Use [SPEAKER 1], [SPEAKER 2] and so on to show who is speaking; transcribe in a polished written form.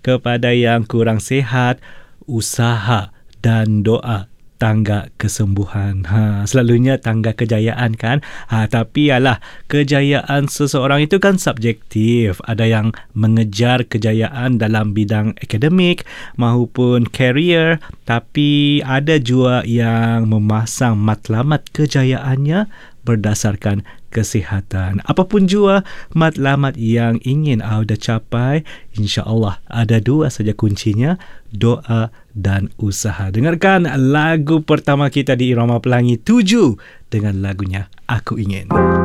[SPEAKER 1] Kepada yang kurang sihat, usaha dan doa tangga kesembuhan. Selalunya tangga kejayaan kan. Tapi yalah, kejayaan seseorang itu kan subjektif. Ada yang mengejar kejayaan dalam bidang akademik maupun career, tapi ada juga yang memasang matlamat kejayaannya berdasarkan kesihatan. Apapun jua matlamat yang ingin anda capai, insya-Allah ada dua saja kuncinya, doa dan usaha. Dengarkan lagu pertama kita di Irama Pelangi 7 dengan lagunya Aku Ingin.